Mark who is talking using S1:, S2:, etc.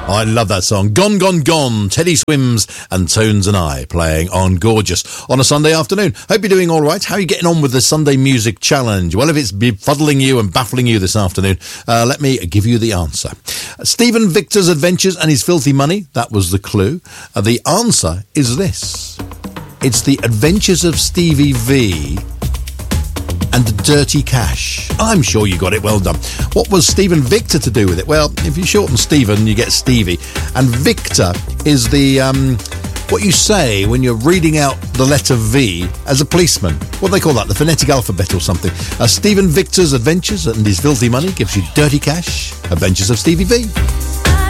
S1: I love that song. Gone, Gone, Gone. Teddy Swims and Tones and I playing on Gorgeous on a Sunday afternoon. Hope you're doing all right. How are you getting on with the Sunday Music Challenge? Well, if it's befuddling you and baffling you this afternoon, let me give you the answer. Stephen Victor's Adventures and His Filthy Money. That was the clue. The answer is this. It's The Adventures of Stevie V and Dirty Cash. I'm sure you got it. Well done. What was Stephen Victor to do with it? Well, if you shorten Stephen, you get Stevie. And Victor is the, what you say when you're reading out the letter V as a policeman. What do they call that? The phonetic alphabet or something. Stephen Victor's Adventures and His Filthy Money gives you Dirty Cash, Adventures of Stevie V.